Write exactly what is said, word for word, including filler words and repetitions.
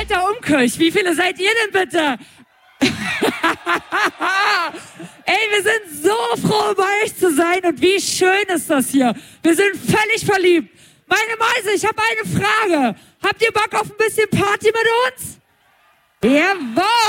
Alter Umkirch, wie viele seid ihr denn bitte? Ey, wir sind so froh, bei euch zu sein und wie schön ist das hier. Wir sind völlig verliebt. Meine Mäuse, ich habe eine Frage. Habt ihr Bock auf ein bisschen Party mit uns? Jawohl!